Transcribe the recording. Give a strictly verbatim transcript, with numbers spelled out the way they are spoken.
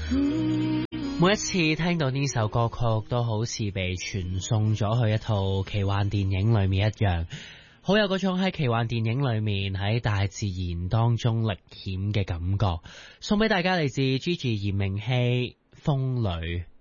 每一次聽到呢首歌曲都好似被傳送咗去一套奇幻電影裏面一樣，好有嗰種喺奇幻電影裏面喺大自然當中歷險嘅感覺。送俾大家嚟自 Gigi 炎明熹風裏。